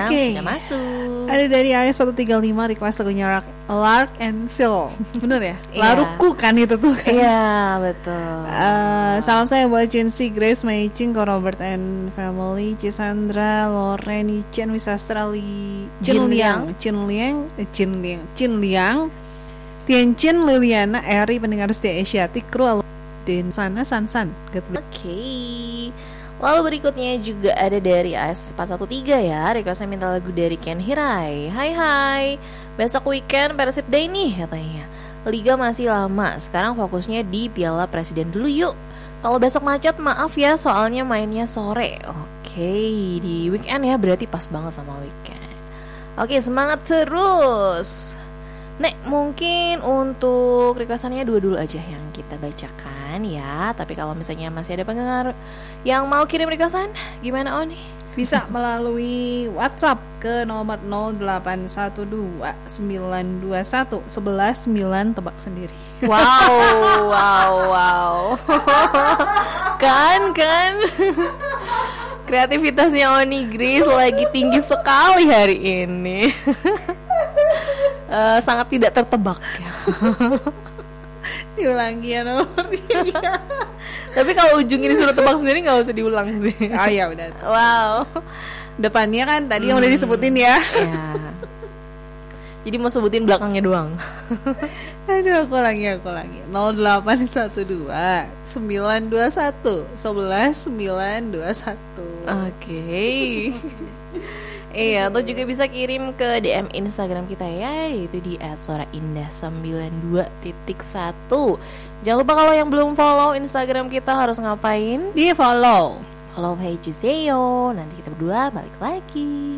sudah masuk. Ada dari AS135 request lagunya Lark and Seal. Bener ya? Laruku kan itu tuh kan? Iya betul. Salam saya buat Cincy, Grace, Maicing, Ko Robert and Family, Cisandra, Loren, Chen, Wisastra, Chin Liang, Tianjin, Liliana, Eri, pendengar setia Asiatic, kru dan sana Sansan. Oke. Lalu berikutnya juga ada dari AS413 ya, requestnya minta lagu dari Ken Hirai. Hai, besok weekend Persib Day nih katanya. Liga masih lama, sekarang fokusnya di Piala Presiden dulu yuk. Kalau besok macet maaf ya, soalnya mainnya sore. Oke, di weekend ya, berarti pas banget sama weekend. Oke, semangat terus. Nek, mungkin untuk requestannya dua dulu aja yang kita bacakan ya. Tapi kalau misalnya masih ada pendengar yang mau kirim requestan, gimana Oni? Bisa melalui WhatsApp ke nomor 0812-921-119 tebak sendiri. Wow. Kan kreativitasnya Oni Grace lagi tinggi sekali hari ini. Sangat tidak tertebak ya. Diulangi ya nomornya. Tapi kalau ujungnya disuruh tebak sendiri gak usah diulang sih. Oh ya udah. Wow. Depannya kan tadi yang udah disebutin ya. Jadi mau sebutin belakangnya doang. Aduh, aku lagi 0812 921 11921. Oke. Iya, atau juga bisa kirim ke DM Instagram kita ya, yaitu di @suaraindah92.1. Jangan lupa kalau yang belum follow Instagram kita harus ngapain? Di follow Follow page Zeo. Nanti kita berdua balik lagi.